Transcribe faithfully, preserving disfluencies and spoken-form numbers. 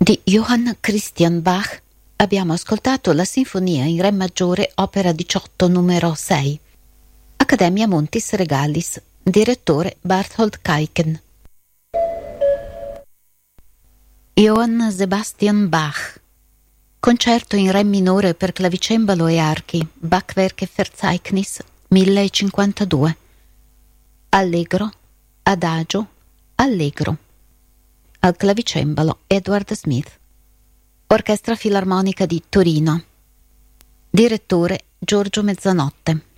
Di Johann Christian Bach abbiamo ascoltato la Sinfonia in Re maggiore, opera diciotto, numero sei. Accademia Montis Regalis, direttore Barthold Kuyken. Johann Sebastian Bach. Concerto in Re minore per clavicembalo e archi, Bachwerke Verzeichnis millecinquantadue. Allegro, adagio, allegro. Al clavicembalo Edward Smith. Orchestra Filarmonica di Torino. Direttore Giorgio Mezzanotte.